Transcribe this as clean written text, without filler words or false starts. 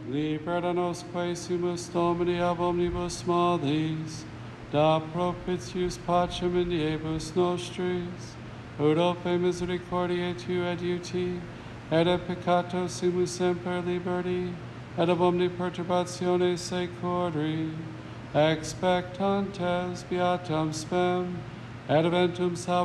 Libera nos quae sumus Domini ab omnibus males, da propitius pacem in diebus nostris, ut ope misericordiae tu et iuti, et a peccato sumus semper liberti, et ab omni perturbatione secori, expectantes beatam spem, et eventum salvationem